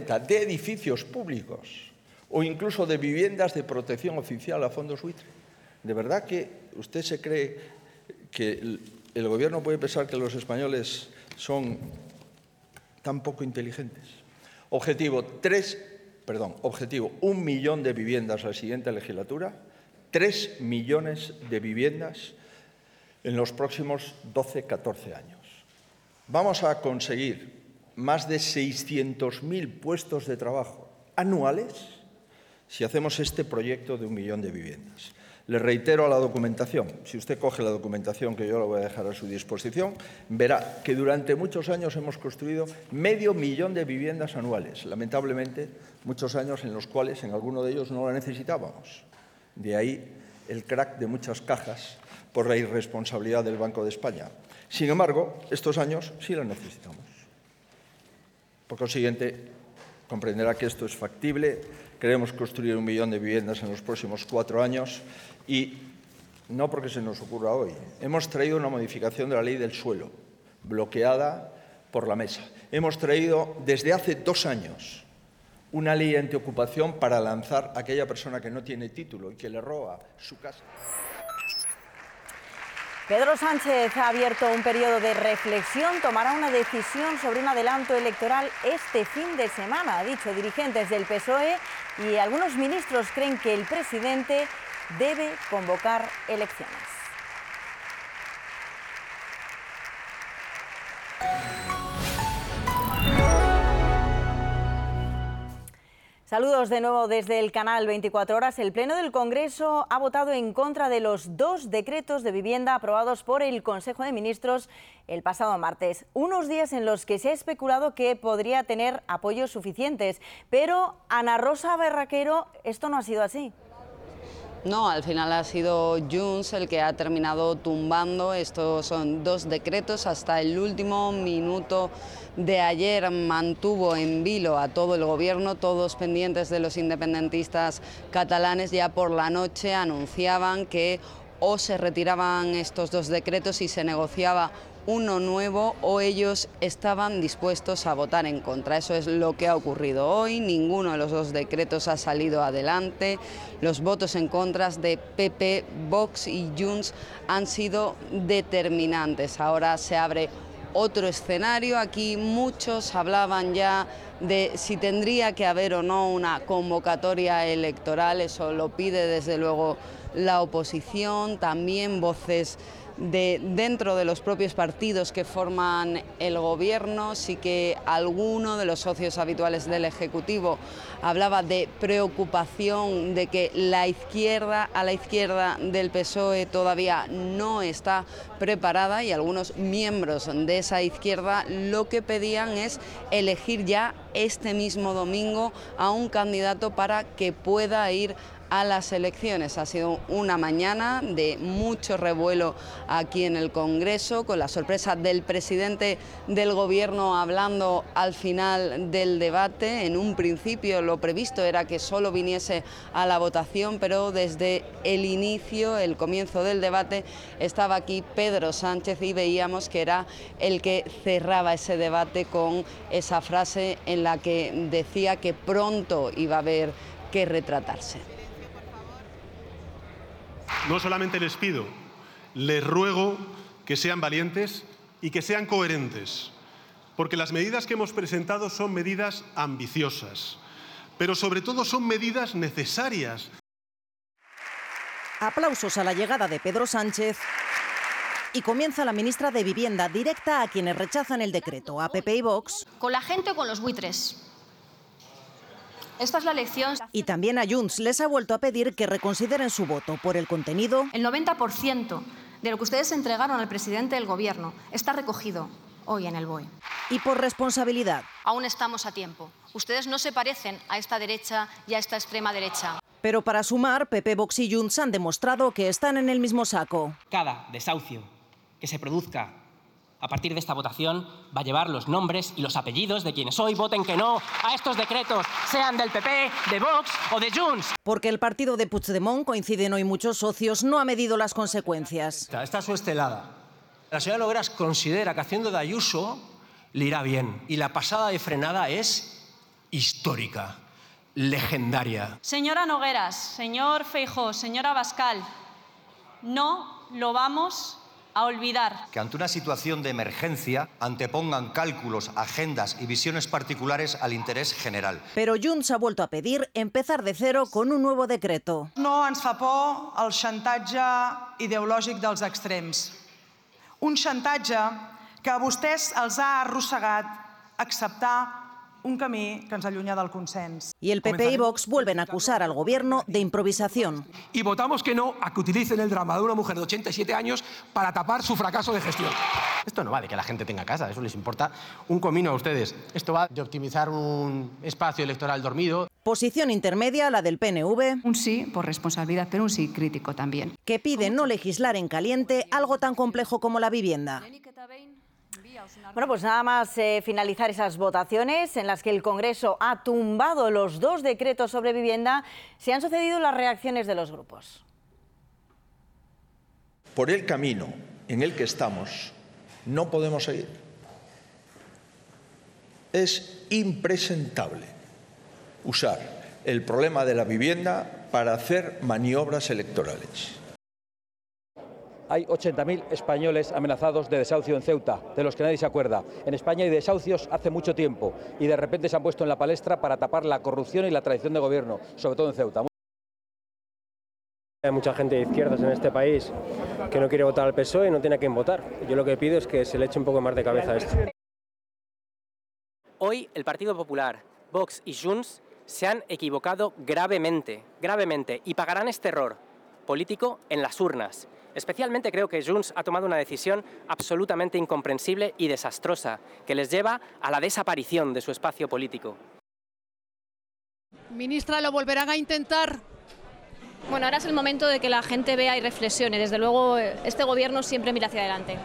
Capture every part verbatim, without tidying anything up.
compraventa de edificios públicos o incluso de viviendas de protección oficial a fondos buitre. ¿De verdad que usted se cree que el, el Gobierno puede pensar que los españoles son tan poco inteligentes? Objetivo, tres, perdón, objetivo, un millón de viviendas la siguiente legislatura, tres millones de viviendas en los próximos doce, catorce años. Vamos a conseguir más de seiscientos mil puestos de trabajo anuales si hacemos este proyecto de un millón de viviendas. Le reitero a la documentación. Si usted coge la documentación, que yo la voy a dejar a su disposición, verá que durante muchos años hemos construido medio millón de viviendas anuales. Lamentablemente, muchos años en los cuales en alguno de ellos no la necesitábamos. De ahí el crack de muchas cajas por la irresponsabilidad del Banco de España. Sin embargo, estos años sí la necesitamos. Por consiguiente, comprenderá que esto es factible. Queremos construir un millón de viviendas en los próximos cuatro años y no porque se nos ocurra hoy. Hemos traído una modificación de la ley del suelo, bloqueada por la mesa. Hemos traído desde hace dos años una ley antiocupación para lanzar a aquella persona que no tiene título y que le roba su casa. Pedro Sánchez ha abierto un periodo de reflexión, tomará una decisión sobre un adelanto electoral este fin de semana. Ha dicho, dirigentes del P S O E y algunos ministros creen que el presidente debe convocar elecciones. Saludos de nuevo desde el canal veinticuatro horas. El Pleno del Congreso ha votado en contra de los dos decretos de vivienda aprobados por el Consejo de Ministros el pasado martes. Unos días en los que se ha especulado que podría tener apoyos suficientes. Pero, Ana Rosa Berraquero, esto no ha sido así. No, al final ha sido Junts el que ha terminado tumbando. Estos son dos decretos. Hasta el último minuto de ayer mantuvo en vilo a todo el gobierno, todos pendientes de los independentistas catalanes. Ya por la noche anunciaban que o se retiraban estos dos decretos y se negociaba uno nuevo, o ellos estaban dispuestos a votar en contra. Eso es lo que ha ocurrido hoy. Ninguno de los dos decretos ha salido adelante. Los votos en contra de P P, Vox y Junts han sido determinantes. Ahora se abre otro escenario. Aquí muchos hablaban ya de si tendría que haber o no una convocatoria electoral. Eso lo pide desde luego la oposición, también voces de dentro de los propios partidos que forman el gobierno. Sí que alguno de los socios habituales del Ejecutivo hablaba de preocupación de que la izquierda, a la izquierda del P S O E todavía no está preparada, y algunos miembros de esa izquierda lo que pedían es elegir ya este mismo domingo a un candidato para que pueda ir a las elecciones. Ha sido una mañana de mucho revuelo aquí en el Congreso, con la sorpresa del presidente del Gobierno hablando al final del debate. En un principio lo previsto era que solo viniese a la votación, pero desde el inicio, el comienzo del debate, estaba aquí Pedro Sánchez y veíamos que era el que cerraba ese debate con esa frase en la que decía que pronto iba a haber que retratarse. No solamente les pido, les ruego que sean valientes y que sean coherentes, porque las medidas que hemos presentado son medidas ambiciosas, pero sobre todo son medidas necesarias. Aplausos a la llegada de Pedro Sánchez y comienza la ministra de Vivienda, directa a quienes rechazan el decreto, a P P y Vox. ¿Con la gente o con los buitres? Esta es la elección. Y también a Junts les ha vuelto a pedir que reconsideren su voto por el contenido. El noventa por ciento de lo que ustedes entregaron al presidente del Gobierno está recogido hoy en el B O E. Y por responsabilidad. Aún estamos a tiempo. Ustedes no se parecen a esta derecha y a esta extrema derecha. Pero para sumar, P P, Vox y Junts han demostrado que están en el mismo saco. Cada desahucio que se produzca a partir de esta votación va a llevar los nombres y los apellidos de quienes hoy voten que no a estos decretos, sean del P P, de Vox o de Junts. Porque el partido de Puigdemont, coinciden hoy muchos socios, no ha medido las consecuencias. Esta es su estelada. La señora Nogueras considera que haciendo de Ayuso le irá bien. Y la pasada de frenada es histórica, legendaria. Señora Nogueras, señor Feijóo, señora Abascal, no lo vamos a olvidar. Que ante una situación de emergencia antepongan cálculos, agendas y visiones particulares al interés general. Pero Junts ha vuelto a pedir empezar de cero con un nuevo decreto. No ens fa por el xantatge ideològic dels extrems. Un xantatge que a vostès els ha arrossegat acceptar un camí que ens allunya del consens. Y el P P y Vox vuelven a acusar al gobierno de improvisación. Y votamos que no a que utilicen el drama de una mujer de ochenta y siete años para tapar su fracaso de gestión. Esto no va de que la gente tenga casa, eso les importa un comino a ustedes. Esto va de optimizar un espacio electoral dormido. Posición intermedia, la del P N V. Un sí por responsabilidad, pero un sí crítico también. Que pide no legislar en caliente algo tan complejo como la vivienda. Bueno, pues nada más eh, finalizar esas votaciones en las que el Congreso ha tumbado los dos decretos sobre vivienda, se han sucedido las reacciones de los grupos. Por el camino en el que estamos, no podemos seguir. Es impresentable usar el problema de la vivienda para hacer maniobras electorales. Hay ochenta mil españoles amenazados de desahucio en Ceuta, de los que nadie se acuerda. En España hay desahucios hace mucho tiempo y de repente se han puesto en la palestra para tapar la corrupción y la traición de gobierno, sobre todo en Ceuta. Hay mucha gente de izquierdas en este país que no quiere votar al P S O E y no tiene a quién votar. Yo lo que pido es que se le eche un poco más de cabeza a esto. Hoy el Partido Popular, Vox y Junts se han equivocado gravemente, gravemente, y pagarán este error político en las urnas. Especialmente creo que Junts ha tomado una decisión absolutamente incomprensible y desastrosa, que les lleva a la desaparición de su espacio político. Ministra, ¿lo volverán a intentar? Bueno, ahora es el momento de que la gente vea y reflexione. Desde luego, este gobierno siempre mira hacia adelante.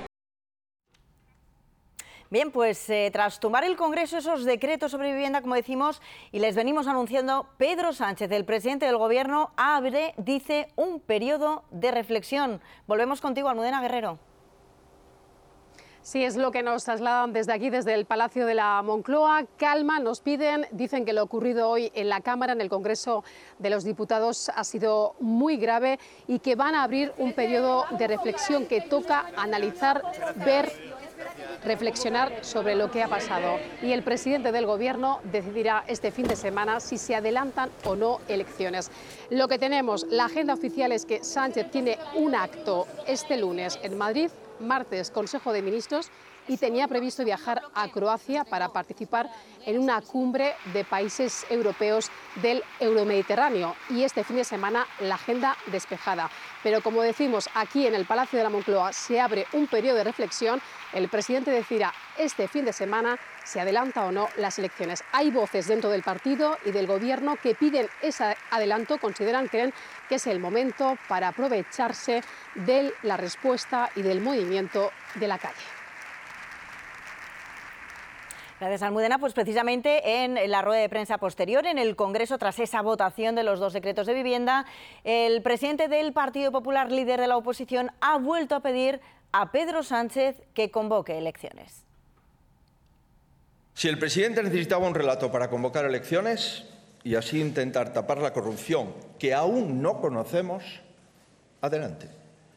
Bien, pues eh, tras tumbar el Congreso esos decretos sobre vivienda, como decimos, y les venimos anunciando, Pedro Sánchez, el presidente del Gobierno, abre, dice, un periodo de reflexión. Volvemos contigo, Almudena Guerrero. Sí, es lo que nos trasladan desde aquí, desde el Palacio de la Moncloa. Calma, nos piden, dicen que lo ocurrido hoy en la Cámara, en el Congreso de los Diputados, ha sido muy grave y que van a abrir un periodo de reflexión que toca analizar, ver, reflexionar sobre lo que ha pasado. Y el presidente del Gobierno decidirá este fin de semana si se adelantan o no elecciones. Lo que tenemos, la agenda oficial es que Sánchez tiene un acto este lunes en Madrid, martes Consejo de Ministros, y tenía previsto viajar a Croacia para participar en una cumbre de países europeos del Euromediterráneo. Y este fin de semana la agenda despejada. Pero como decimos, aquí en el Palacio de la Moncloa se abre un periodo de reflexión. El presidente decidirá este fin de semana si adelanta o no las elecciones. Hay voces dentro del partido y del Gobierno que piden ese adelanto, consideran, creen que es el momento para aprovecharse de la respuesta y del movimiento de la calle. Gracias, Almudena. Pues precisamente en la rueda de prensa posterior, en el Congreso, tras esa votación de los dos decretos de vivienda, el presidente del Partido Popular, líder de la oposición, ha vuelto a pedir a Pedro Sánchez que convoque elecciones. Si el presidente necesitaba un relato para convocar elecciones y así intentar tapar la corrupción que aún no conocemos, adelante.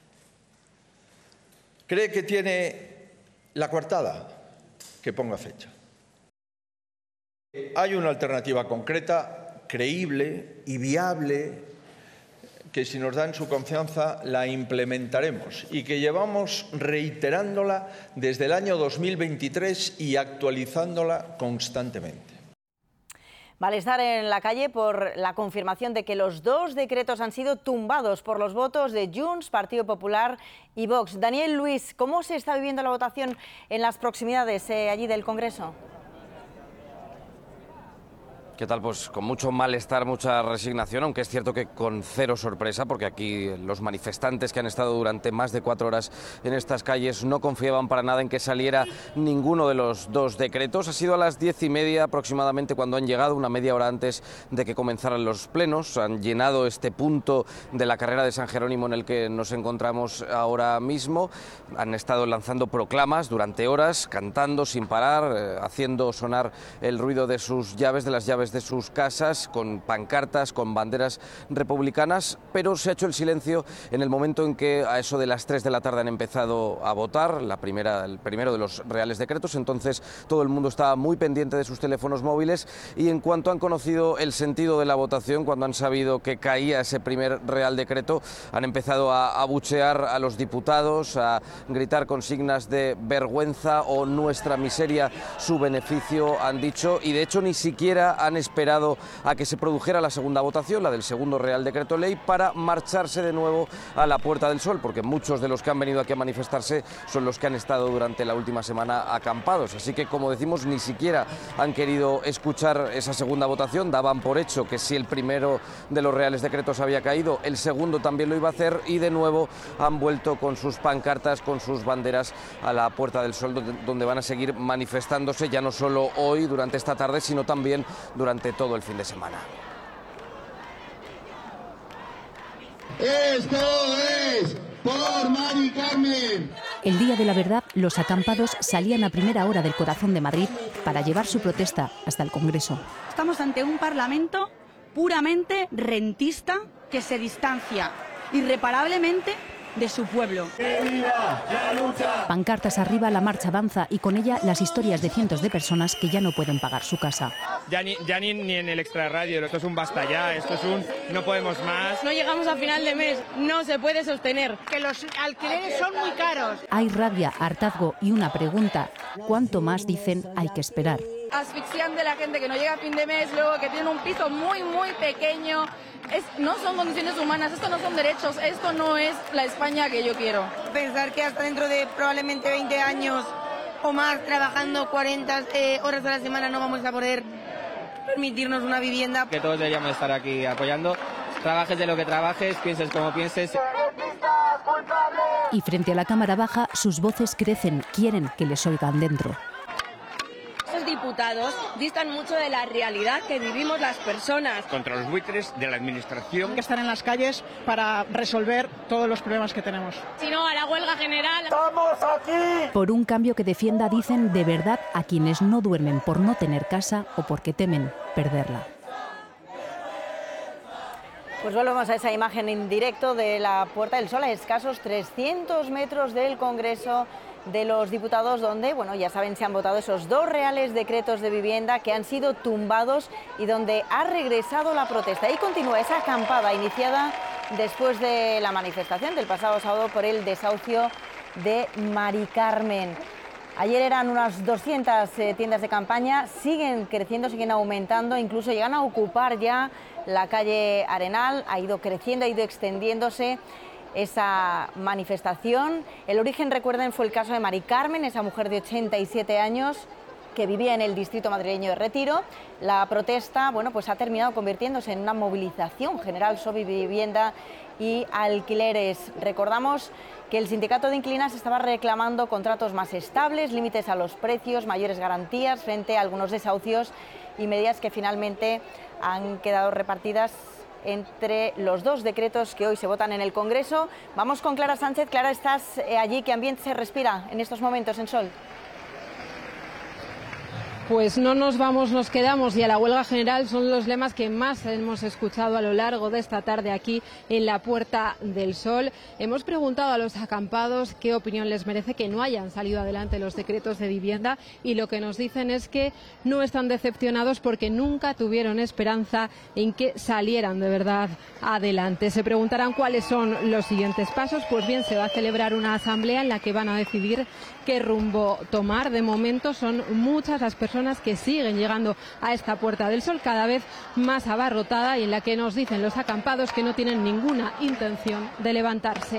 ¿Cree que tiene la coartada? Que ponga fecha. Hay una alternativa concreta, creíble y viable, que si nos dan su confianza la implementaremos y que llevamos reiterándola desde el año dos mil veintitrés y actualizándola constantemente. Malestar en la calle por la confirmación de que los dos decretos han sido tumbados por los votos de Junts, Partido Popular y Vox. Daniel Luis, ¿cómo se está viviendo la votación en las proximidades eh, allí del Congreso? ¿Qué tal? Pues con mucho malestar, mucha resignación, aunque es cierto que con cero sorpresa, porque aquí los manifestantes que han estado durante más de cuatro horas en estas calles no confiaban para nada en que saliera ninguno de los dos decretos. Ha sido a las diez y media aproximadamente cuando han llegado, una media hora antes de que comenzaran los plenos. Han llenado este punto de la carrera de San Jerónimo en el que nos encontramos ahora mismo. Han estado lanzando proclamas durante horas, cantando sin parar, eh, haciendo sonar el ruido de sus llaves, de las llaves desde sus casas con pancartas, con banderas republicanas, pero se ha hecho el silencio en el momento en que a eso de las tres de la tarde han empezado a votar la primera, el primero de los reales decretos. Entonces todo el mundo estaba muy pendiente de sus teléfonos móviles y en cuanto han conocido el sentido de la votación, cuando han sabido que caía ese primer real decreto, han empezado a abuchear a los diputados, a gritar consignas de vergüenza o nuestra miseria, su beneficio, han dicho, y de hecho ni siquiera han esperado a que se produjera la segunda votación, la del segundo Real Decreto Ley, para marcharse de nuevo a la Puerta del Sol, porque muchos de los que han venido aquí a manifestarse son los que han estado durante la última semana acampados. Así que, como decimos, ni siquiera han querido escuchar esa segunda votación, daban por hecho que si el primero de los Reales Decretos había caído, el segundo también lo iba a hacer, y de nuevo han vuelto con sus pancartas, con sus banderas a la Puerta del Sol, donde, donde van a seguir manifestándose, ya no solo hoy, durante esta tarde, sino también durante todo el fin de semana. ¡Esto es por Mari Carmen! El día de la verdad, los acampados salían a primera hora del corazón de Madrid para llevar su protesta hasta el Congreso. Estamos ante un Parlamento puramente rentista que se distancia irreparablemente de su pueblo. Pancartas arriba, la marcha avanza y con ella las historias de cientos de personas que ya no pueden pagar su casa. Ya ni, ya ni, ni en el extrarradio, esto es un basta ya, esto es un no podemos más. No llegamos a final de mes, no se puede sostener. Que los alquileres son muy caros. Hay rabia, hartazgo y una pregunta: ¿cuánto más, dicen, hay que esperar? Asfixiante la gente que no llega a fin de mes, luego que tiene un piso muy, muy pequeño. Es, no son condiciones humanas, esto no son derechos, esto no es la España que yo quiero. Pensar que hasta dentro de probablemente veinte años o más, trabajando cuarenta eh, horas a la semana, no vamos a poder permitirnos una vivienda. Que todos deberíamos estar aquí apoyando, trabajes de lo que trabajes, pienses como pienses. Y frente a la Cámara Baja, sus voces crecen, quieren que les oigan dentro. Estos diputados distan mucho de la realidad que vivimos las personas. Contra los buitres de la administración. Que están en las calles para resolver todos los problemas que tenemos. Si no, a la huelga general. ¡Estamos aquí! Por un cambio que defienda, dicen, de verdad a quienes no duermen por no tener casa o porque temen perderla. Pues volvemos a esa imagen en directo de la Puerta del Sol, a escasos trescientos metros del Congreso de los Diputados, donde, bueno, ya saben, se han votado esos dos reales decretos de vivienda que han sido tumbados y donde ha regresado la protesta. Y continúa esa acampada iniciada después de la manifestación del pasado sábado por el desahucio de Mari Carmen. Ayer eran unas doscientas eh, tiendas de campaña, siguen creciendo, siguen aumentando, incluso llegan a ocupar ya la calle Arenal, ha ido creciendo, ha ido extendiéndose esa manifestación. El origen, recuerden, fue el caso de Mari Carmen, esa mujer de ochenta y siete años que vivía en el distrito madrileño de Retiro. La protesta, bueno, pues ha terminado convirtiéndose en una movilización general sobre vivienda y alquileres. Recordamos que el sindicato de inquilinas estaba reclamando contratos más estables, límites a los precios, mayores garantías frente a algunos desahucios y medidas que finalmente han quedado repartidas entre los dos decretos que hoy se votan en el Congreso. Vamos con Clara Sánchez. Clara, ¿estás allí? ¿Qué ambiente se respira en estos momentos en Sol? Pues no nos vamos, nos quedamos, y a la huelga general son los lemas que más hemos escuchado a lo largo de esta tarde aquí en la Puerta del Sol. Hemos preguntado a los acampados qué opinión les merece que no hayan salido adelante los decretos de vivienda, y lo que nos dicen es que no están decepcionados porque nunca tuvieron esperanza en que salieran de verdad adelante. Se preguntarán cuáles son los siguientes pasos. Pues bien, se va a celebrar una asamblea en la que van a decidir qué rumbo tomar. De momento son muchas las personas que siguen llegando a esta Puerta del Sol, cada vez más abarrotada, y en la que nos dicen los acampados que no tienen ninguna intención de levantarse.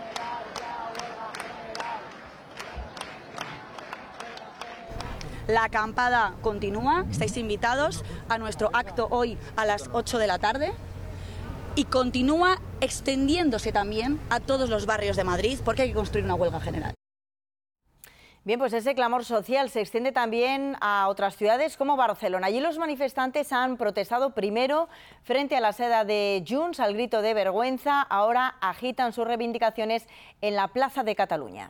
La acampada continúa, estáis invitados a nuestro acto hoy a las ocho de la tarde y continúa extendiéndose también a todos los barrios de Madrid porque hay que construir una huelga general. Bien, pues ese clamor social se extiende también a otras ciudades como Barcelona. Allí los manifestantes han protestado primero frente a la sede de Junts al grito de vergüenza, ahora agitan sus reivindicaciones en la Plaza de Cataluña.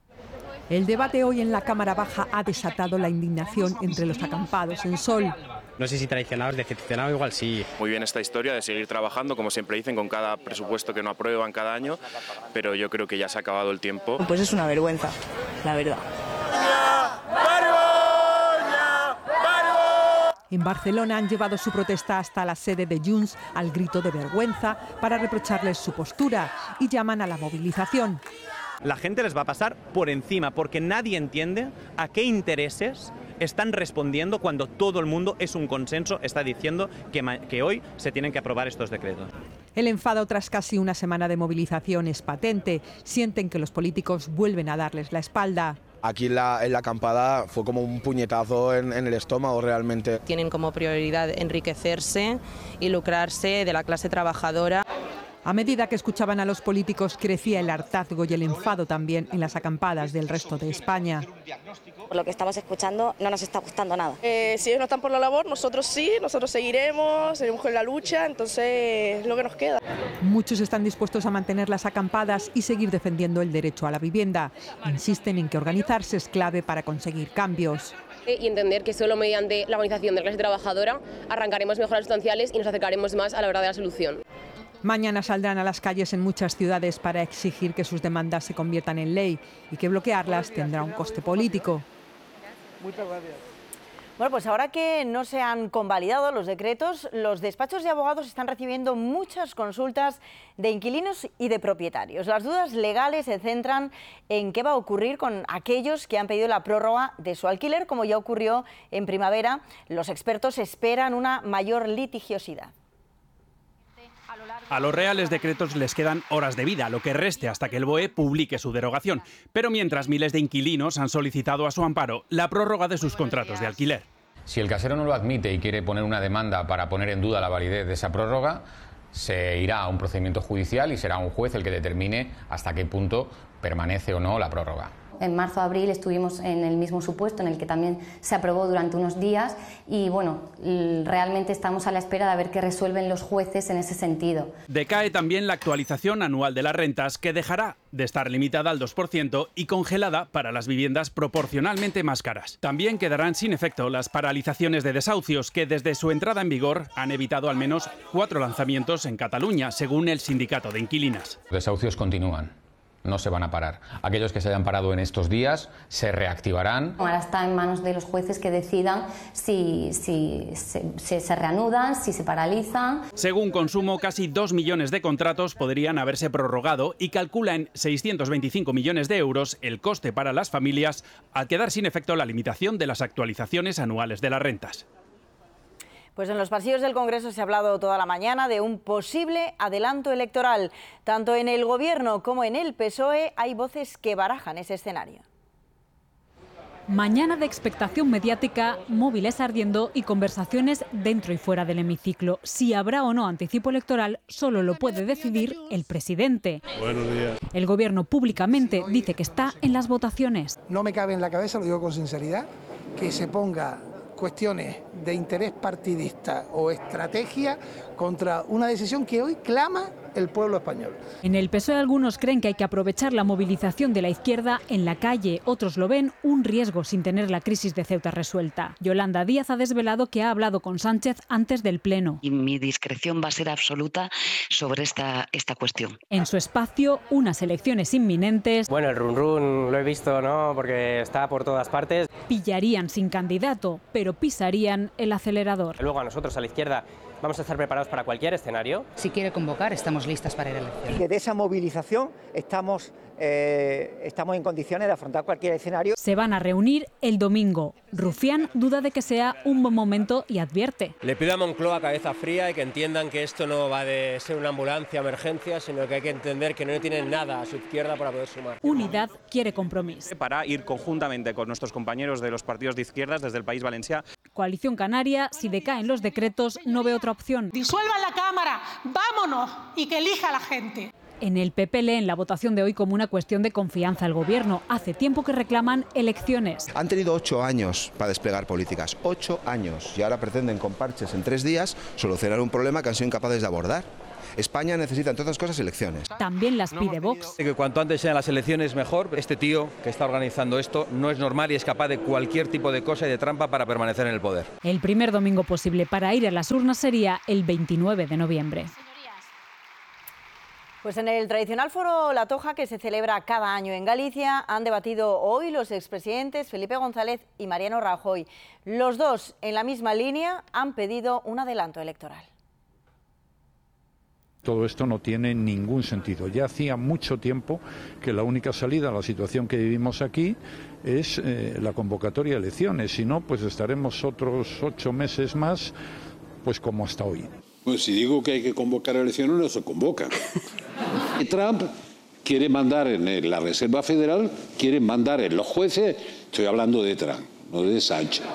El debate hoy en la Cámara Baja ha desatado la indignación entre los acampados en Sol. No sé si traicionados, decepcionados, igual sí. Muy bien esta historia de seguir trabajando, como siempre dicen, con cada presupuesto que no aprueban cada año, pero yo creo que ya se ha acabado el tiempo. Pues es una vergüenza, la verdad. En Barcelona han llevado su protesta hasta la sede de Junts al grito de vergüenza para reprocharles su postura y llaman a la movilización. La gente les va a pasar por encima porque nadie entiende a qué intereses están respondiendo cuando todo el mundo es un consenso, está diciendo que, que hoy se tienen que aprobar estos decretos. El enfado tras casi una semana de movilización es patente. Sienten que los políticos vuelven a darles la espalda. Aquí en la, en la acampada fue como un puñetazo en, en el estómago realmente. Tienen como prioridad enriquecerse y lucrarse de la clase trabajadora. A medida que escuchaban a los políticos, crecía el hartazgo y el enfado también en las acampadas del resto de España. Por lo que estamos escuchando, no nos está gustando nada. Eh, si ellos no están por la labor, nosotros sí, nosotros seguiremos, seguiremos con la lucha, entonces es lo que nos queda. Muchos están dispuestos a mantener las acampadas y seguir defendiendo el derecho a la vivienda. Insisten en que organizarse es clave para conseguir cambios. Y entender que solo mediante la organización de la clase trabajadora arrancaremos mejoras sustanciales y nos acercaremos más a la verdadera solución. Mañana saldrán a las calles en muchas ciudades para exigir que sus demandas se conviertan en ley y que bloquearlas tendrá un coste político. Muchas gracias. Bueno, pues ahora que no se han convalidado los decretos, los despachos de abogados están recibiendo muchas consultas de inquilinos y de propietarios. Las dudas legales se centran en qué va a ocurrir con aquellos que han pedido la prórroga de su alquiler, como ya ocurrió en primavera. Los expertos esperan una mayor litigiosidad. A los reales decretos les quedan horas de vida, lo que reste hasta que el B O E publique su derogación. Pero mientras miles de inquilinos han solicitado a su amparo la prórroga de sus contratos de alquiler. Si el casero no lo admite y quiere poner una demanda para poner en duda la validez de esa prórroga, se irá a un procedimiento judicial y será un juez el que determine hasta qué punto permanece o no la prórroga. En marzo-abril estuvimos en el mismo supuesto en el que también se aprobó durante unos días y bueno, realmente estamos a la espera de ver qué resuelven los jueces en ese sentido. Decae también la actualización anual de las rentas, que dejará de estar limitada al dos por ciento y congelada para las viviendas proporcionalmente más caras. También quedarán sin efecto las paralizaciones de desahucios que desde su entrada en vigor han evitado al menos cuatro lanzamientos en Cataluña, según el sindicato de inquilinas. Los desahucios continúan. No se van a parar. Aquellos que se hayan parado en estos días se reactivarán. Ahora está en manos de los jueces que decidan si, si, si, si se reanudan, si se paralizan. Según Consumo, casi dos millones de contratos podrían haberse prorrogado y calcula en seiscientos veinticinco millones de euros el coste para las familias al quedar sin efecto la limitación de las actualizaciones anuales de las rentas. Pues en los pasillos del Congreso se ha hablado toda la mañana de un posible adelanto electoral. Tanto en el Gobierno como en el P S O E hay voces que barajan ese escenario. Mañana de expectación mediática, móviles ardiendo y conversaciones dentro y fuera del hemiciclo. Si habrá o no anticipo electoral, solo lo puede decidir el presidente. Buenos días. El Gobierno públicamente dice que está en las votaciones. No me cabe en la cabeza, lo digo con sinceridad, que se ponga cuestiones de interés partidista o estrategia contra una decisión que hoy clama el pueblo español. En el P S O E algunos creen que hay que aprovechar la movilización de la izquierda en la calle, otros lo ven un riesgo sin tener la crisis de Ceuta resuelta. Yolanda Díaz ha desvelado que ha hablado con Sánchez antes del Pleno. Y mi discreción va a ser absoluta sobre esta, esta cuestión. En su espacio, unas elecciones inminentes. Bueno, el run run lo he visto, ¿no? Porque está por todas partes. Pillarían sin candidato, pero pisarían el acelerador. Luego a nosotros, a la izquierda, vamos a estar preparados para cualquier escenario. Si quiere convocar, estamos listas para ir a elecciones. Que de esa movilización estamos, eh, estamos en condiciones de afrontar cualquier escenario. Se van a reunir el domingo. Rufián duda de que sea un buen momento y advierte. Le pido a Moncloa cabeza fría y que entiendan que esto no va de ser una ambulancia, emergencia, sino que hay que entender que no tienen nada a su izquierda para poder sumar. Unidad quiere compromiso. Para ir conjuntamente con nuestros compañeros de los partidos de izquierdas desde el País Valencià. Coalición Canaria, si decaen los decretos, no ve otra opción. Disuelvan la Cámara, vámonos y que elija la gente. En el P P leen la votación de hoy como una cuestión de confianza al Gobierno. Hace tiempo que reclaman elecciones. Han tenido ocho años para desplegar políticas, ocho años, y ahora pretenden con parches en tres días solucionar un problema que han sido incapaces de abordar. España necesita, entre otras cosas, elecciones. También las pide Vox. Que cuanto antes sean las elecciones mejor. Este tío que está organizando esto no es normal y es capaz de cualquier tipo de cosa y de trampa para permanecer en el poder. El primer domingo posible para ir a las urnas sería el veintinueve de noviembre. Pues en el tradicional foro La Toja, que se celebra cada año en Galicia, han debatido hoy los expresidentes Felipe González y Mariano Rajoy. Los dos, en la misma línea, han pedido un adelanto electoral. Todo esto no tiene ningún sentido. Ya hacía mucho tiempo que la única salida a la situación que vivimos aquí es eh, la convocatoria de elecciones. Si no, pues estaremos otros ocho meses más, pues como hasta hoy. Pues si digo que hay que convocar elecciones, no se convocan. Y Trump quiere mandar en la Reserva Federal, quiere mandar en los jueces, estoy hablando de Trump, no de Sánchez.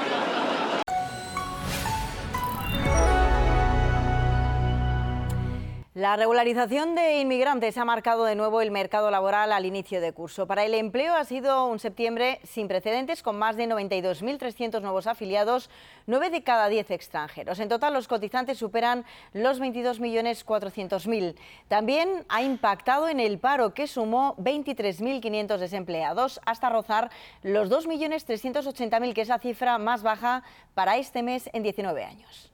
La regularización de inmigrantes ha marcado de nuevo el mercado laboral al inicio de curso. Para el empleo ha sido un septiembre sin precedentes, con más de noventa y dos mil trescientos nuevos afiliados, nueve de cada diez extranjeros. En total, los cotizantes superan los veintidós millones cuatrocientos mil. También ha impactado en el paro, que sumó veintitrés mil quinientos desempleados, hasta rozar los dos millones trescientos ochenta mil, que es la cifra más baja para este mes en diecinueve años.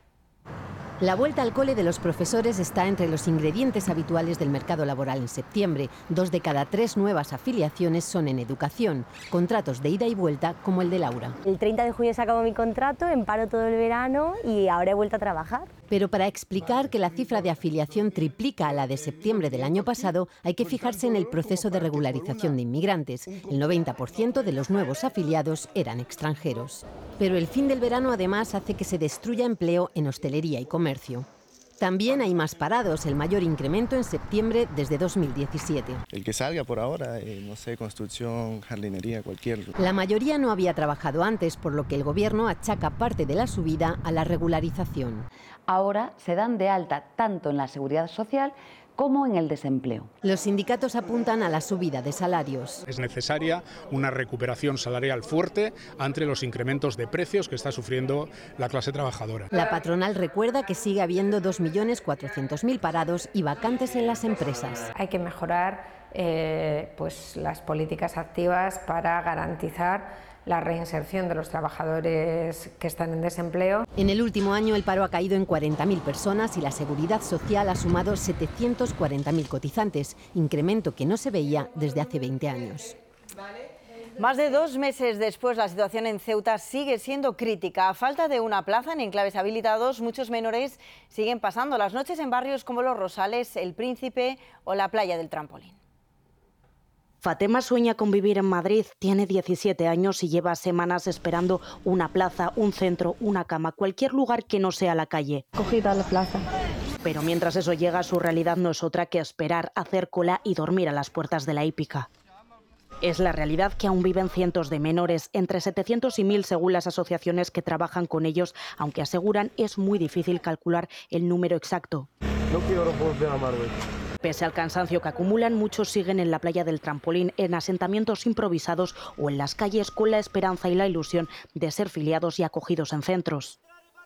La vuelta al cole de los profesores está entre los ingredientes habituales del mercado laboral en septiembre. Dos de cada tres nuevas afiliaciones son en educación, contratos de ida y vuelta como el de Laura. El treinta de junio se acabó mi contrato, en paro todo el verano y ahora he vuelto a trabajar. Pero para explicar que la cifra de afiliación triplica a la de septiembre del año pasado, hay que fijarse en el proceso de regularización de inmigrantes. El noventa por ciento de los nuevos afiliados eran extranjeros. Pero el fin del verano además hace que se destruya empleo en hostelería y comercio. También hay más parados, el mayor incremento en septiembre desde dos mil diecisiete. El que salga por ahora, eh, no sé, construcción, jardinería, cualquier... La mayoría no había trabajado antes, por lo que el gobierno achaca parte de la subida a la regularización. Ahora se dan de alta tanto en la seguridad social como en el desempleo. Los sindicatos apuntan a la subida de salarios. Es necesaria una recuperación salarial fuerte ante los incrementos de precios que está sufriendo la clase trabajadora. La patronal recuerda que sigue habiendo dos millones cuatrocientos mil parados y vacantes en las empresas. Hay que mejorar eh, pues, las políticas activas para garantizar la reinserción de los trabajadores que están en desempleo. En el último año el paro ha caído en cuarenta mil personas y la Seguridad Social ha sumado setecientos cuarenta mil cotizantes, incremento que no se veía desde hace veinte años. Más de dos meses después, la situación en Ceuta sigue siendo crítica. A falta de una plaza en enclaves habilitados, muchos menores siguen pasando las noches en barrios como Los Rosales, El Príncipe o la Playa del Trampolín. Fatema sueña con vivir en Madrid, tiene diecisiete años y lleva semanas esperando una plaza, un centro, una cama, cualquier lugar que no sea la calle. Cogida la plaza. Pero mientras eso llega, su realidad no es otra que esperar, hacer cola y dormir a las puertas de la hípica. Es la realidad que aún viven cientos de menores, entre setecientos y mil según las asociaciones que trabajan con ellos, aunque aseguran es muy difícil calcular el número exacto. No quiero volver a Marruecos. Pese al cansancio que acumulan, muchos siguen en la Playa del Trampolín, en asentamientos improvisados o en las calles con la esperanza y la ilusión de ser filiados y acogidos en centros.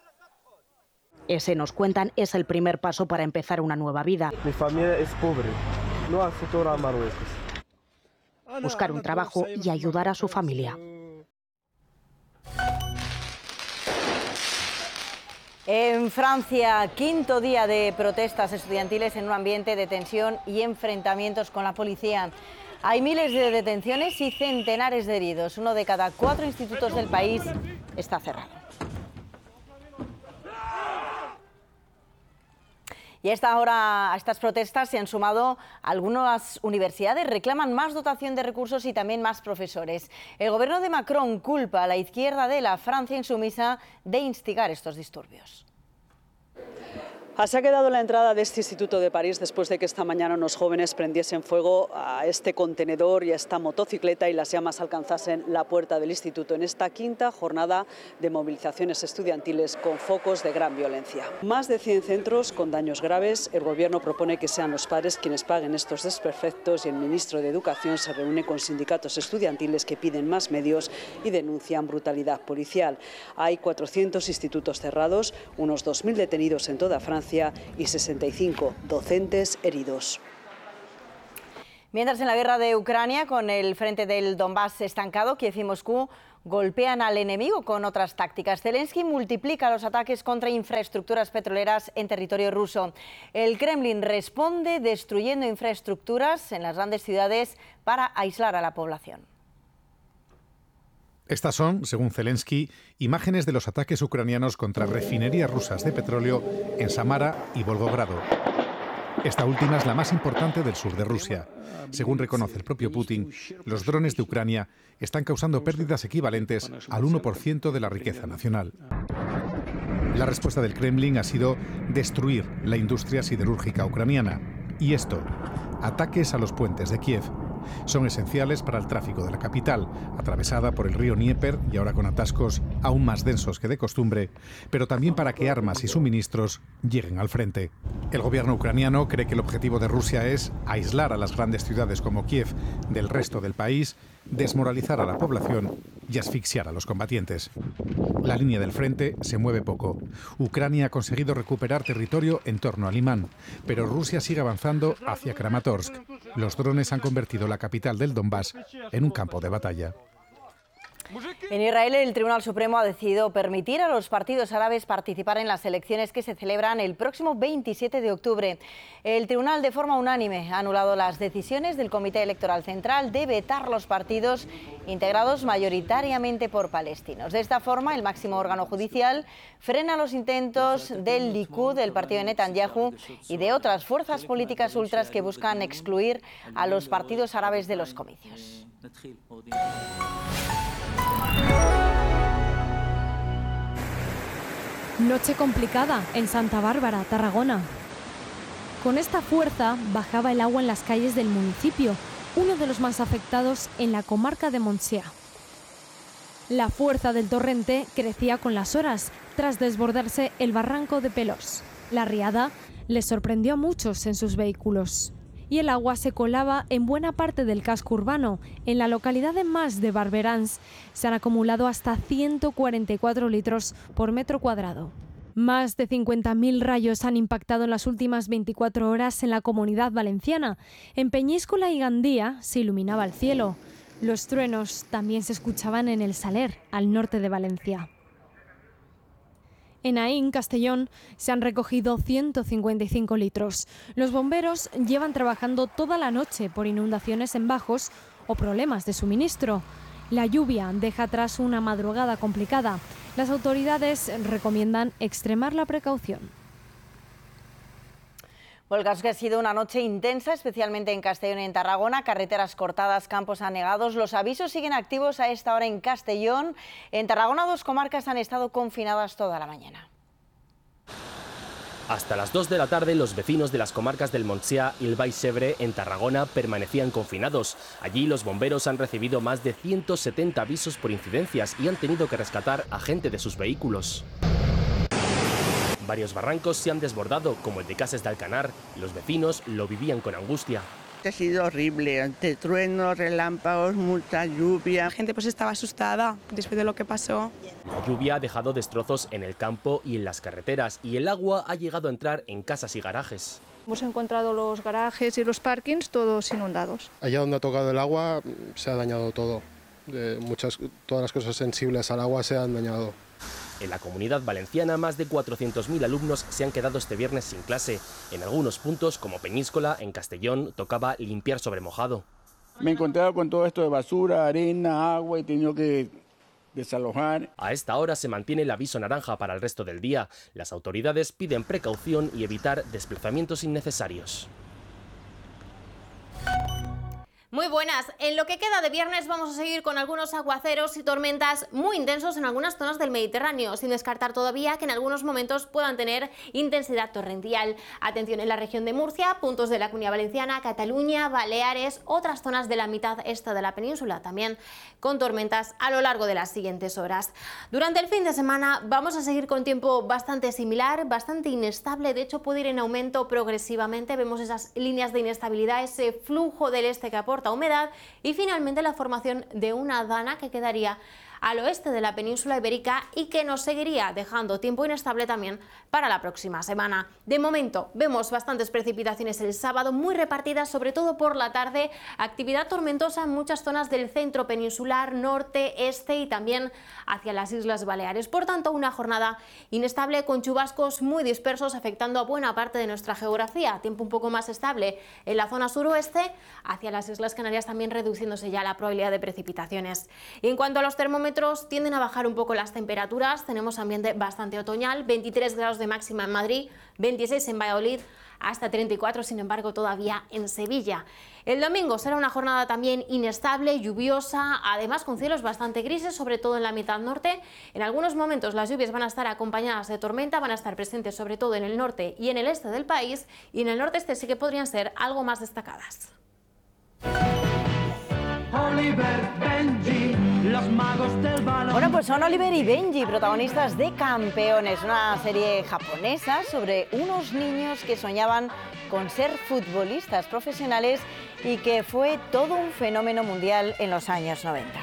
Ese, nos cuentan, es el primer paso para empezar una nueva vida. Mi familia es pobre, no hay futuro a Marruecos. Buscar un trabajo y ayudar a su familia. En Francia, quinto día de protestas estudiantiles en un ambiente de tensión y enfrentamientos con la policía. Hay miles de detenciones y centenares de heridos. Uno de cada cuatro institutos del país está cerrado. Y a esta hora, a estas protestas se han sumado algunas universidades. Reclaman más dotación de recursos y también más profesores. El gobierno de Macron culpa a la izquierda de la Francia insumisa de instigar estos disturbios. Así ha quedado la entrada de este Instituto de París después de que esta mañana unos jóvenes prendiesen fuego a este contenedor y a esta motocicleta y las llamas alcanzasen la puerta del instituto en esta quinta jornada de movilizaciones estudiantiles con focos de gran violencia. Más de cien centros con daños graves. El gobierno propone que sean los padres quienes paguen estos desperfectos y el ministro de Educación se reúne con sindicatos estudiantiles que piden más medios y denuncian brutalidad policial. Hay cuatrocientos institutos cerrados, unos dos mil detenidos en toda Francia Murcia y sesenta y cinco docentes heridos. Mientras en la guerra de Ucrania, con el frente del Donbass estancado, Kiev y Moscú golpean al enemigo con otras tácticas. Zelensky multiplica los ataques contra infraestructuras petroleras en territorio ruso. El Kremlin responde destruyendo infraestructuras en las grandes ciudades para aislar a la población. Estas son, según Zelensky, imágenes de los ataques ucranianos contra refinerías rusas de petróleo en Samara y Volgogrado. Esta última es la más importante del sur de Rusia. Según reconoce el propio Putin, los drones de Ucrania están causando pérdidas equivalentes al uno por ciento de la riqueza nacional. La respuesta del Kremlin ha sido destruir la industria siderúrgica ucraniana. Y esto, ataques a los puentes de Kiev. Son esenciales para el tráfico de la capital, atravesada por el río Dnieper y ahora con atascos aún más densos que de costumbre, pero también para que armas y suministros lleguen al frente. El gobierno ucraniano cree que el objetivo de Rusia es aislar a las grandes ciudades como Kiev del resto del país, desmoralizar a la población y asfixiar a los combatientes. La línea del frente se mueve poco. Ucrania ha conseguido recuperar territorio en torno a Limán, pero Rusia sigue avanzando hacia Kramatorsk. Los drones han convertido la capital del Donbass en un campo de batalla. En Israel, el Tribunal Supremo ha decidido permitir a los partidos árabes participar en las elecciones que se celebran el próximo veintisiete de octubre. El tribunal, de forma unánime, ha anulado las decisiones del Comité Electoral Central de vetar los partidos integrados mayoritariamente por palestinos. De esta forma, el máximo órgano judicial frena los intentos del Likud, del partido de Netanyahu, y de otras fuerzas políticas ultras que buscan excluir a los partidos árabes de los comicios. Noche complicada en Santa Bárbara, Tarragona. Con esta fuerza bajaba el agua en las calles del municipio, uno de los más afectados en la comarca de Montsià. La fuerza del torrente crecía con las horas, tras desbordarse el barranco de Pelós. La riada les sorprendió a muchos en sus vehículos. Y el agua se colaba en buena parte del casco urbano. En la localidad de Mas de Barberans se han acumulado hasta ciento cuarenta y cuatro litros por metro cuadrado. Más de cincuenta mil rayos han impactado en las últimas veinticuatro horas en la Comunidad Valenciana. En Peñíscola y Gandía se iluminaba el cielo. Los truenos también se escuchaban en el Saler, al norte de Valencia. En Aín, Castellón, se han recogido ciento cincuenta y cinco litros. Los bomberos llevan trabajando toda la noche por inundaciones en bajos o problemas de suministro. La lluvia deja atrás una madrugada complicada. Las autoridades recomiendan extremar la precaución. Bueno, el caso es que ha sido una noche intensa, especialmente en Castellón y en Tarragona. Carreteras cortadas, campos anegados. Los avisos siguen activos a esta hora en Castellón. En Tarragona, dos comarcas han estado confinadas toda la mañana. Hasta las dos de la tarde, los vecinos de las comarcas del Montsià y el Baix Ebre en Tarragona permanecían confinados. Allí los bomberos han recibido más de ciento setenta avisos por incidencias y han tenido que rescatar a gente de sus vehículos. Varios barrancos se han desbordado, como el de Cases de Alcanar. Los vecinos lo vivían con angustia. Ha sido horrible, ante truenos, relámpagos, mucha lluvia. La gente pues estaba asustada después de lo que pasó. La lluvia ha dejado destrozos en el campo y en las carreteras, y el agua ha llegado a entrar en casas y garajes. Hemos encontrado los garajes y los parkings todos inundados. Allá donde ha tocado el agua se ha dañado todo. Eh, muchas, todas las cosas sensibles al agua se han dañado. En la Comunidad Valenciana, más de cuatrocientos mil alumnos se han quedado este viernes sin clase. En algunos puntos, como Peñíscola, en Castellón, tocaba limpiar sobre mojado. Me he encontrado con todo esto de basura, arena, agua y he tenido que desalojar. A esta hora se mantiene el aviso naranja para el resto del día. Las autoridades piden precaución y evitar desplazamientos innecesarios. Muy buenas. En lo que queda de viernes vamos a seguir con algunos aguaceros y tormentas muy intensos en algunas zonas del Mediterráneo, sin descartar todavía que en algunos momentos puedan tener intensidad torrencial. Atención en la región de Murcia, puntos de la Comunidad Valenciana, Cataluña, Baleares, otras zonas de la mitad este de la península, también con tormentas a lo largo de las siguientes horas. Durante el fin de semana vamos a seguir con tiempo bastante similar, bastante inestable, de hecho puede ir en aumento progresivamente. Vemos esas líneas de inestabilidad, ese flujo del este que aporta humedad y finalmente la formación de una dana que quedaría al oeste de la península ibérica y que nos seguiría dejando tiempo inestable también para la próxima semana. De momento vemos bastantes precipitaciones el sábado, muy repartidas sobre todo por la tarde, actividad tormentosa en muchas zonas del centro peninsular, norte, este y también hacia las Islas Baleares. Por tanto, una jornada inestable con chubascos muy dispersos afectando a buena parte de nuestra geografía. Tiempo un poco más estable en la zona suroeste, hacia las Islas Canarias también reduciéndose ya la probabilidad de precipitaciones. Y en cuanto a los termómetros, tienden a bajar un poco las temperaturas. Tenemos ambiente bastante otoñal, veintitrés grados de máxima en Madrid, veintiséis en Valladolid, hasta treinta y cuatro, sin embargo, todavía en Sevilla. El domingo será una jornada también inestable, lluviosa, además con cielos bastante grises, sobre todo en la mitad norte. En algunos momentos las lluvias van a estar acompañadas de tormenta, van a estar presentes sobre todo en el norte y en el este del país, y en el nordeste sí que podrían ser algo más destacadas. Oliver, Benji, los magos del balón. Bueno, pues son Oliver y Benji, protagonistas de Campeones, una serie japonesa sobre unos niños que soñaban con ser futbolistas profesionales y que fue todo un fenómeno mundial en los años noventa.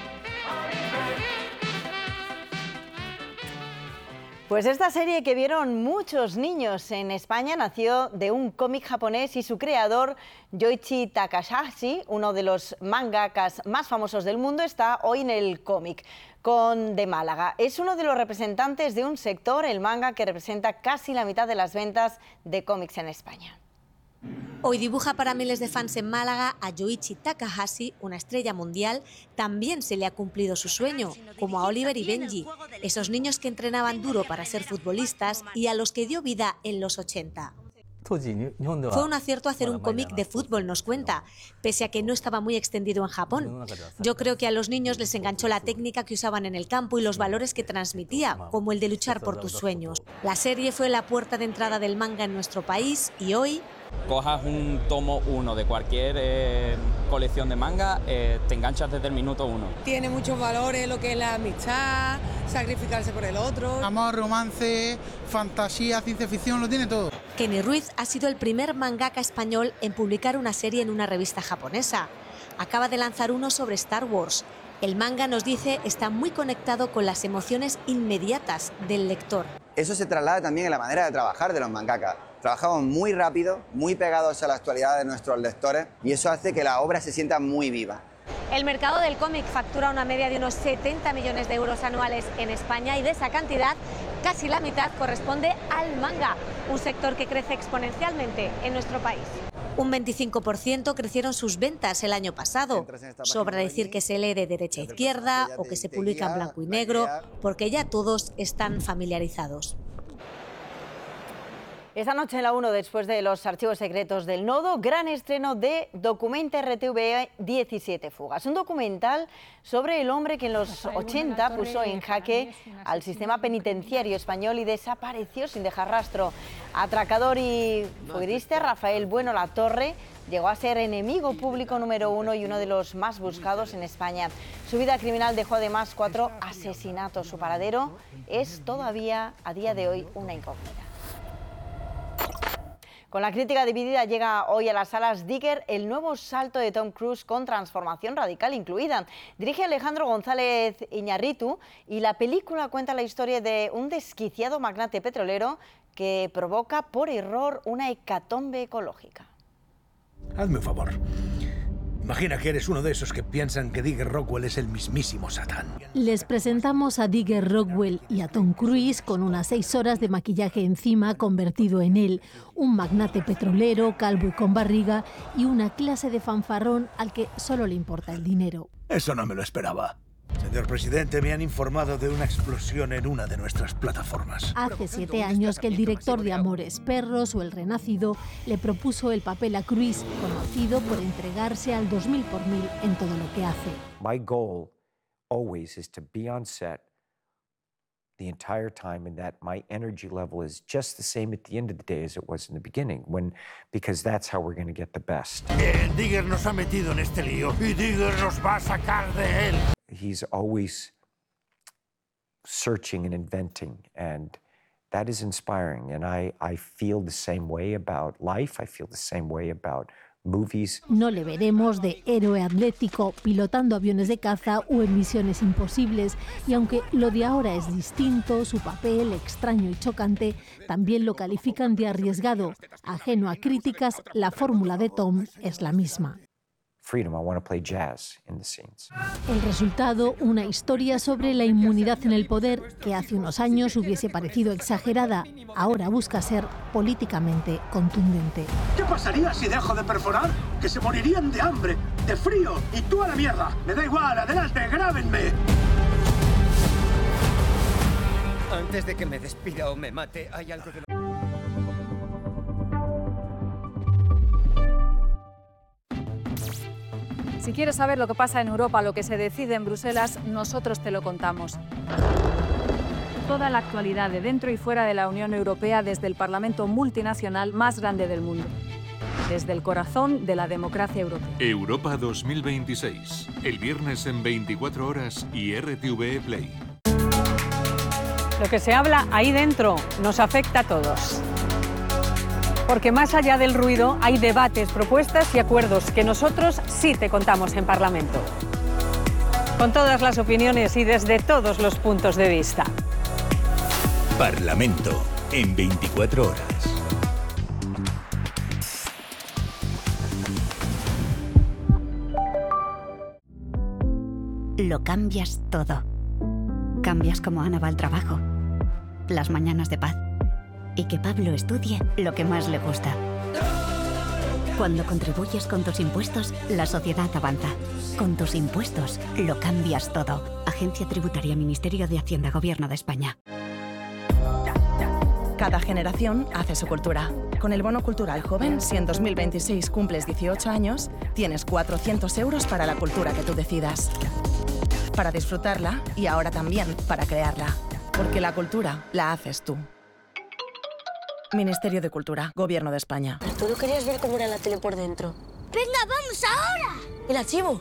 Pues esta serie que vieron muchos niños en España nació de un cómic japonés y su creador, Yoichi Takahashi, uno de los mangakas más famosos del mundo, está hoy en el cómic con de Málaga. Es uno de los representantes de un sector, el manga, que representa casi la mitad de las ventas de cómics en España. Hoy dibuja para miles de fans en Málaga. A Yoichi Takahashi, una estrella mundial, también se le ha cumplido su sueño, como a Oliver y Benji, esos niños que entrenaban duro para ser futbolistas y a los que dio vida en los ochenta. Fue un acierto hacer un cómic de fútbol, nos cuenta, pese a que no estaba muy extendido en Japón. Yo creo que a los niños les enganchó la técnica que usaban en el campo y los valores que transmitía, como el de luchar por tus sueños. La serie fue la puerta de entrada del manga en nuestro país y hoy... Cojas un tomo uno de cualquier eh, colección de manga, eh, te enganchas desde el minuto uno. Tiene muchos valores, lo que es la amistad, sacrificarse por el otro. Amor, romance, fantasía, ciencia ficción, lo tiene todo. Kenny Ruiz ha sido el primer mangaka español en publicar una serie en una revista japonesa. Acaba de lanzar uno sobre Star Wars. El manga, nos dice, está muy conectado con las emociones inmediatas del lector. Eso se traslada también en la manera de trabajar de los mangakas. Trabajamos muy rápido, muy pegados a la actualidad de nuestros lectores y eso hace que la obra se sienta muy viva. El mercado del cómic factura una media de unos setenta millones de euros anuales en España y de esa cantidad casi la mitad corresponde al manga, un sector que crece exponencialmente en nuestro país. Un veinticinco por ciento crecieron sus ventas el año pasado. Sobra decir que se lee de derecha a izquierda o que se publica en blanco y negro, porque ya todos están familiarizados. Esta noche en la uno, después de los archivos secretos del Nodo, gran estreno de Documenta R T V E diecisiete fugas. Un documental sobre el hombre que en los ochenta puso en jaque al sistema penitenciario español y desapareció sin dejar rastro. Atracador y fuguista Rafael Bueno Latorre llegó a ser enemigo público número uno y uno de los más buscados en España. Su vida criminal dejó además cuatro asesinatos. Su paradero es todavía a día de hoy una incógnita. Con la crítica dividida llega hoy a las salas Digger, el nuevo salto de Tom Cruise con transformación radical incluida. Dirige Alejandro González Iñárritu y la película cuenta la historia de un desquiciado magnate petrolero que provoca por error una hecatombe ecológica. Hazme un favor. Imagina que eres uno de esos que piensan que Digger Rockwell es el mismísimo Satán. Les presentamos a Digger Rockwell y a Tom Cruise con unas seis horas de maquillaje encima convertido en él. Un magnate petrolero, calvo y con barriga, y una clase de fanfarrón al que solo le importa el dinero. Eso no me lo esperaba. Señor presidente, me han informado de una explosión en una de nuestras plataformas. Hace siete años que el director de Amores Perros o El Renacido le propuso el papel a Cruise, conocido por entregarse al dos mil por mil en todo lo que hace. My goal always is to be on set the entire time and that my energy level is just the same at the end of the day as it was in the beginning, when because that's how we're going to get the best. Bien, Digger nos ha metido en este lío y Digger nos va a sacar de él. He's always searching and inventing, and that is inspiring. And I, I feel the same way about life. I feel the same way about movies. No le veremos de héroe atlético, pilotando aviones de caza o en misiones imposibles. Y aunque lo de ahora es distinto, su papel, extraño y chocante, también lo califican de arriesgado. Ajeno a críticas, la fórmula de Tom es la misma. Freedom, I want to play jazz in the scenes. El resultado, una historia sobre la inmunidad en el poder que hace unos años hubiese parecido exagerada, ahora busca ser políticamente contundente. ¿Qué pasaría si dejo de perforar? Que se morirían de hambre, de frío y tú a la mierda. Me da igual, adelante, grábenme. Antes de que me despida o me mate, hay algo que... Si quieres saber lo que pasa en Europa, lo que se decide en Bruselas, nosotros te lo contamos. Toda la actualidad de dentro y fuera de la Unión Europea desde el Parlamento multinacional más grande del mundo. Desde el corazón de la democracia europea. Europa dos mil veintiséis. El viernes en veinticuatro horas y R T V E Play. Lo que se habla ahí dentro nos afecta a todos. Porque más allá del ruido hay debates, propuestas y acuerdos que nosotros sí te contamos en Parlamento. Con todas las opiniones y desde todos los puntos de vista. Parlamento en veinticuatro horas. Lo cambias todo. Cambias cómo Ana va al trabajo, las mañanas de paz. Y que Pablo estudie lo que más le gusta. Cuando contribuyes con tus impuestos, la sociedad avanza. Con tus impuestos, lo cambias todo. Agencia Tributaria, Ministerio de Hacienda, Gobierno de España. Cada generación hace su cultura. Con el Bono Cultural Joven, si en dos mil veintiséis cumples dieciocho años, tienes cuatrocientos euros para la cultura que tú decidas. Para disfrutarla y ahora también para crearla. Porque la cultura la haces tú. Ministerio de Cultura, Gobierno de España. Pero tú no querías ver cómo era la tele por dentro. ¡Venga, vamos ahora! ¿El archivo?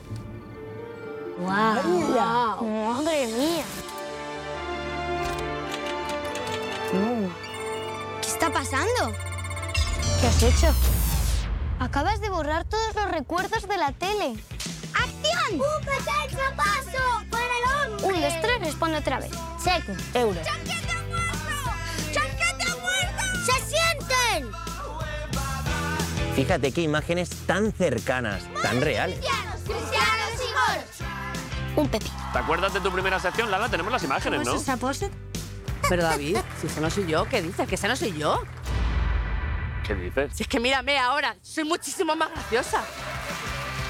¡Guau! Wow. ¡Madre mía! Uh. ¿Qué está pasando? ¿Qué has hecho? Acabas de borrar todos los recuerdos de la tele. ¡Acción! ¡Un pequeño paso para el hombre! Un, dos, tres, responde otra vez. Seco. Euro. ¡Se sienten! Fíjate qué imágenes tan cercanas, tan reales. Cristianos, cristianos y moros. Un pepino. ¿Te acuerdas de tu primera sección, Lala? Tenemos las imágenes, ¿no? ¿Cómo es esa pose? Pero David, si esa no soy yo, ¿qué dices? ¿Que esa no soy yo? ¿Qué dices? Si es que mírame ahora, soy muchísimo más graciosa.